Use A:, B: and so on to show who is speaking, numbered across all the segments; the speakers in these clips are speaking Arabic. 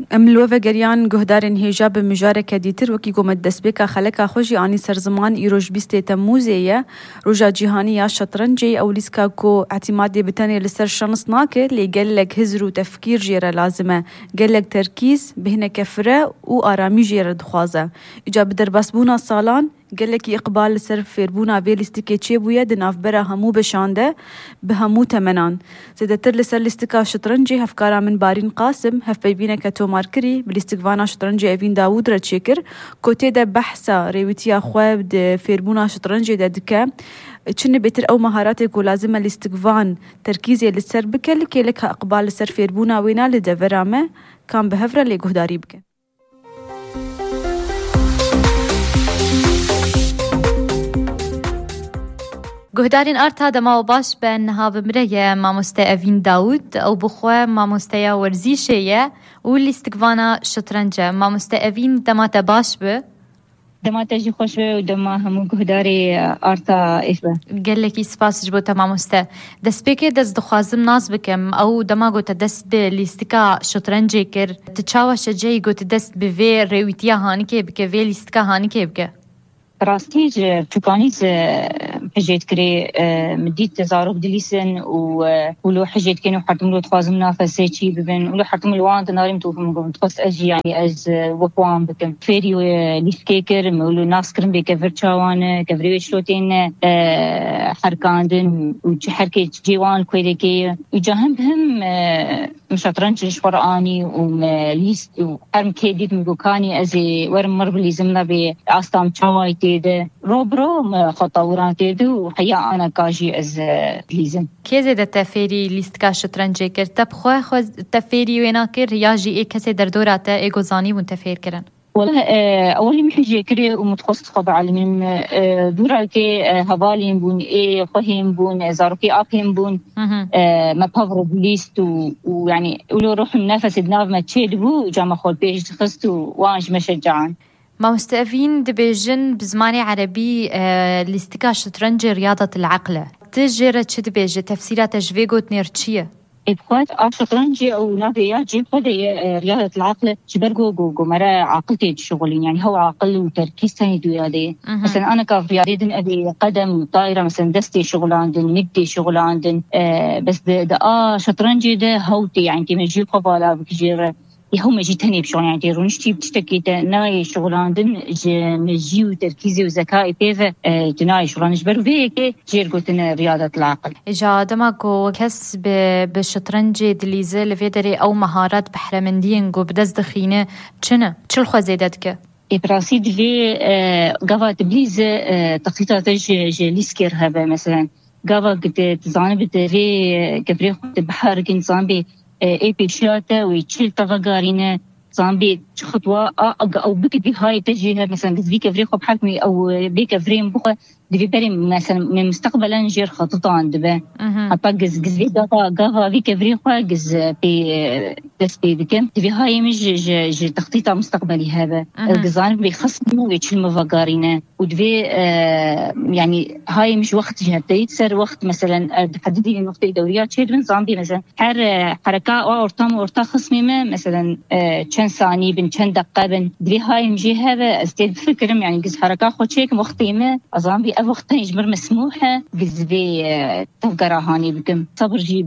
A: ام الوفا گریان گهدارن هجاب مجارکه دیتر وکی گومد دسبکا خلکا خوشی آنی سرزمان ایروش 20 تموزیه روژا جیهانی یا شطرنجی او لیسکا کو اعتمادی بتانی لسر شانس ناکر لی گلک هزر و تفکیر جیره لازمه گلک ترکیز بهنه کفره و آرامی جیره دخوازه اجاب در بسبونا سالان گلک اقبال سر فیربونا وی لیستیکی چی بویه دناف برا همو بشانده به همو تمنان زیده تر لسر لیستیکا شطرنجی هفکارا من بارین قاسم هف بیبینه که تو مارکری بلیستیکوانا شطرنجی اوین داود را چیکر کوتی ده بحثا ریویتیا خواه ده فیربونا شطرنجی ده دکه چنه بهتر او مهاراتي کو لازمه لاستقوان تركيزي للسر بكل كي لك اقبال السر فيربونا وينا لدفرامه كان بهفره لي گهداري بك
B: گهدارین آرتا دما و باش بن هاو مريه ماموستا اوین داود او بخوا ماموستا ورزيشه و لاستقوانا شطرنجه ماموستا اوین دما باش به
C: دما تجي خوش و دما همو گهداری آرتا افبه
B: گلکی سپاس جبو تمام است دست بکه دست دخوازم ناز بکم او دما گوت دست به لیستیکا شطرنجی کر تچاوا شجعی گوت دست به وی رویتیا هانی که بکه وی لیستیکا هانی که بکه
C: راستیج توکانیز حجیت کری مدید تزارب دلیسن ولو حجیت کنو حرتم لو تخوازم نافسه چی ببین ولو حرتم الوان تناریم توفم قم تخص اجي يعني از وقوام بكم فيري ليسكيكر ولو ناس كرم بك فرچاوان كفري شلوتين حركاندن وحركه جيوان كويدكي وجاهم بهم مشطرنج قراني وليست وحرم كيديد مبوكاني از ورم مربلي زمنا باستام چاوي تيده روبرو خطورات تيده وحيا انا كاجي از ليزم
B: كيزه د تفيري ليست کا شطرنج کر تب خو تفيري وينا کر یا جي اي کسه در دورات ايگوزاني منتفير کرن
C: والله اولي محجي كري ومتخصص طبعا من دورالكي هوالين بون اي فهم بون زاروكي ابهم بون ما بافر ليست ويعني ولو روح النفس دناف ما تشيدبو جامع خول بيج خستو وانج مشجعان
B: ما مستأفين دبيجن بزماني عربي لاستيكا شطرنج رياضة العقل تجرة تشدبيج تفسيرات جفيغوت نيرتشيه
C: إبخات شطرنجي أو نافيات جيب خد رياضة العقل جبرجو مرة عقلتي شغلين يعني هو عقل وتركيز تاني دويادي مثلا أنا كرياضيين أبي قدم وطائرة مثلا دستي شغل عندن نبدي شغل عندن بس ده شطرنجي ده هوتي يعني تمجيب خبالا بكجير يهم جي تاني بشغل يعني رونشتي بتشتكي ناي شغل عندن مجي وتركيزي وذكائي كيف تناي شغل نجبر فيك جير قلتنا رياضة العقل
B: إجا دماغو كس بالشطرنج دليزة لفيدري أو مهارات بحرمندين جو بدز دخينة چنه چل خوا زيدتك
C: براسي دلي قوات بليزة تخطيطات جليسكير هذا مثلا قوات تزاني بتري كبري خط بحر كنت زانبي اي بيشاتا ويتشيل طفقارينا زامبي خطوه او بكدي هاي تجيها مثلا بيك فري خو بحكمي او بيك فريم بخه دي بري مثلا من مستقبلا نجير خطط عندبه اطقز جزي داتا بيك فري خو جز بي دسبي بكم دي هاي مش تخطيط مستقبلي هذا الجزان بيخصموا ويتشيل مفقارينا ودي يعني هاي مش وقت جهتي تصير وقت مثلا تحددي نقطه دوريات شيء من زامبي مثلا حركه او ارتا خصمي مثلا چند ثاني بن چند دقيقه بن دي هاي مجي هذا استيد فكرم يعني جز حركه خو شيك وقتيمه ازامبي وقت يجبر مسموحه جز بي تفقرهاني بكم صبر جي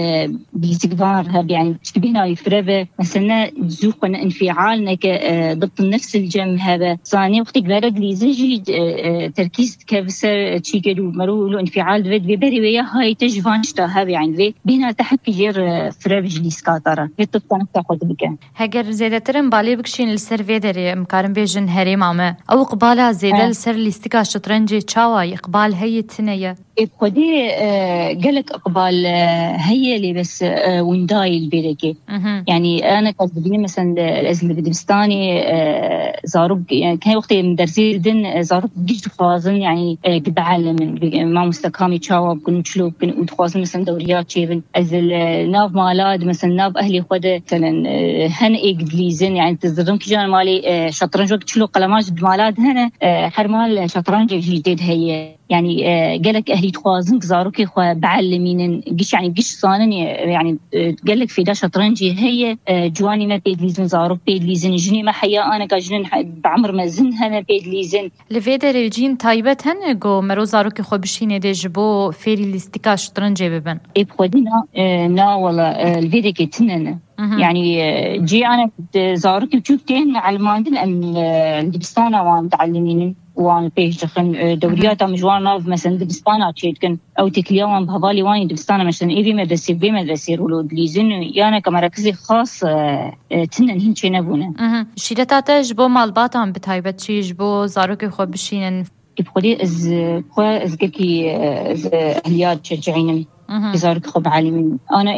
C: بيزغار يعني تبينا يفربه مثلا ذوقنا انفعالنا ضبط النفس الجم هذا ثاني وقت بلد ليزجي تركيز كبسر شي قالوا مرو انفعال بيبري ويا هاي تجفانشتا هذا يعني بينا تحكي جير فربج ليسكاتره يطفن تاخذ بك
B: هجر زيادة ترم بالي بكشين لسر فيدري مكارم بيجن هري مامه او قبالها زيادة لسر ليستيكا شطرنجي تشاواي اقبال هي تنية
C: خدي قالك اقبال هي اللي بس ونداي البيلكي يعني انا كاتبني مثلا الازمه الدبستاني زاروب يعني كان وقتي مدرسي دن زاروب جيج خوازن يعني قد علم ما مستقامي تشاوا بكون شلو بكون خوازن مثلا دوريات شيبن از ناف مالاد مثلا ناف اهلي خد مثلا هن اجليزن يعني تزرم كجان مالي شطرنج وقت شلو قلماج مالاد هنا حرمال شطرنج جديد هي يعني قالك أهلي تخوازن كزاروكي خوا بعلمين قش يعني قش صانن يعني قالك في دا شطرنجي هي جواني ما بيدليزن زاروك بيدليزن جني ما حيا أنا كجنن بعمر ما زنها ما بيدليزن
B: لفيدا ريجين تايبت هن جو مرو زاروكي خو بشينه دي جبو فيري ليستيكا شطرنجي ببن
C: بخدينا نا والله الفيدا كتننا يعني جي أنا زاروكي بشوفتين على الماندن أن دبستانا وان تعلمين وان بيش دخن دوريات مجوانا مثلا دبستانا تشيتكن أو تكليوان بهوالي وان دبستانا مثلا إيفي مدرسي بي مدرسي ولود ليزن يعني كمركزي خاص تنن هين شي نبونا
B: شيلتا جبو مالباتان بتايبت شي جبو زاروكي خو بشينن
C: بخدي از كي أهليات تشجعين زارك خب عالمين أنا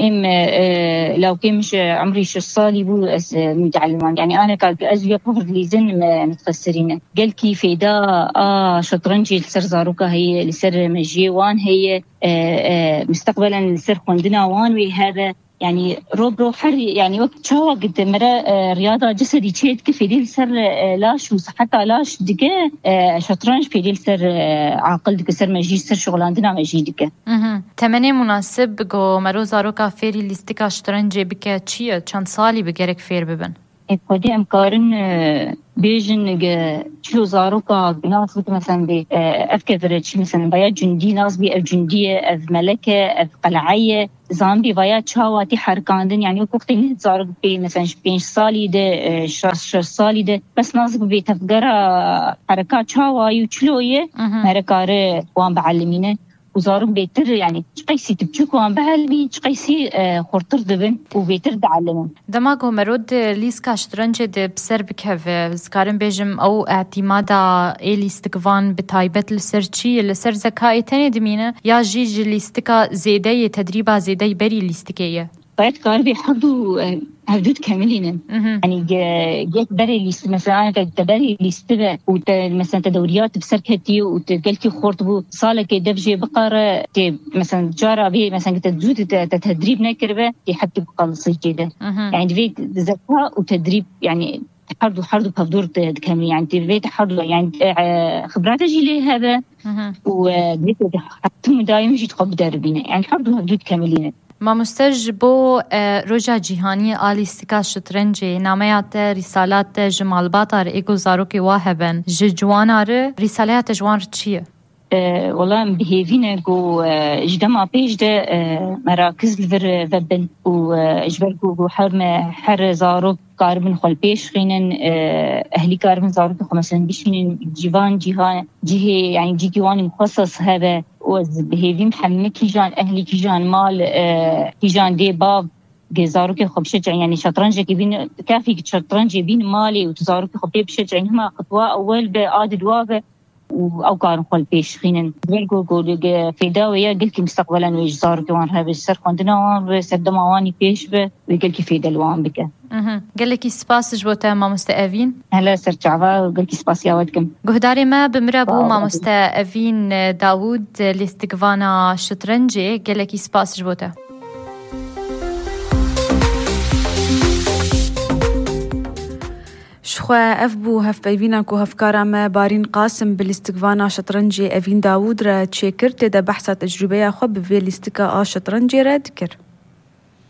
C: لو كمش عمري 6 صالي بو متعلمان يعني أنا كأزوية بفرد ليزن متخسرين قال كي في دا شطرنجي لسر زاروكا هي لسر مجي وان هي مستقبلا لسر خندنا وان وهذا يعني روبرو حر يعني وقت شو وقت مرة رياضة جسدي تشيت كيف يديل سر لاش وصحتها لاش دقة شطرنج في يديل سر عقل دقة سر مجي سر شغلان مجي دقة.
B: تمني مناسب جو مرو زاروكا فيري ليستيكا شطرنج بك تشيا كان صالي بجرك فير ببن.
C: قدي أمكارن بيجن شلو زاروكا ناس مثلا بأفكار مثلا بيا جندي ناس بأجندية أف ملكة أف قلعية زامبي بيا تشاواتي حركاندن يعني وقت اللي زاروك بي مثلا 5 صالي ده 6 صالي ده بس ناس بيتفقرا حركات تشاواي وشلوية مركارة وان بعلمينه وزارك بيتر يعني تقيسي تبتشوك وان بعلمي تقيسي خورتر دبن وبيتر دعلمن
B: دماغو مرود ليسكا شطرنج دي بسر بكهف زكارن بيجم او اعتمادا ليستكفان بتايبت لسرچي لسر زكاي تاني دمينه يا جيج ليستكا زيداي تدريبا زيداي بري ليستكيه
C: بايت كار بيحضوا حدود كاملين يعني جيت بري ليست مثلا انا تبري ليست مثلا تدوريات بسركتي وتقلتي خورتبو صالك دفجي بقره مثلا جاره بي مثلا تزود تدريب نكربه حتى بقلصي كده يعني في ذكاء وتدريب يعني حرض بحضور كامل يعني تبيت حرض يعني خبرات جيلي هذا وبيت حتى دايم جيت قبل دربينا يعني حرض حدود كاملين
B: ما مستجبو روجا جيهاني آليستيكا شطرنجي ناميات رسالات جمال باطر إيقو زاروكي واهبن جوانا ر رسالات جوان رتشيه
C: والله بهيفينا جو جدما بيج ده مراكز الفر فبن وجبر جو حر زاروك كاربن خل بيش خينن أهلي كاربن زاروك خمسين بيشين جيفان جيه يعني جيوان مخصص هذا وبهيفي محمد كيجان أهلي كيجان مال كيجان دي باب جزاروك خب شجع يعني شطرنج كبين كافي شطرنج بين مالي وتزاروك خب بشجع هما خطوة أول بعاد الوابة أو كارن خل بيش خينن بيرجو في داوية قلت مستقبلا ويجزاروك وان هذا السر كندنا وان سدم واني بيش به وقلت في دلوان بك
B: قال لك سباس جوتا ما مستأفين
C: هلا سر شعبا وقلت سباس يا ودكم
B: جهداري ما بمربو ما مستأفين داوود لاستقفانا شطرنجي قال لك سباس جوتا
A: شخوا أفبو هف بيبينا كو هفكارا ما بارين قاسم بالاستقفانا شطرنجي أفين داوود را تشيكر تدا بحثة تجربية خب في الاستقاء شطرنجي را دكر